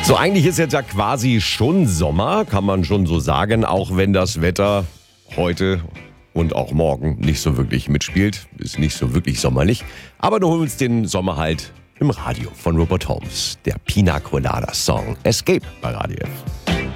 So, eigentlich ist jetzt ja quasi schon Sommer, kann man schon so sagen, auch wenn das Wetter heute und auch morgen nicht so wirklich mitspielt. Ist nicht so wirklich sommerlich. Aber wir holen uns den Sommer halt im Radio von Robert Holmes. Der Pina Colada Song Escape bei Radio F.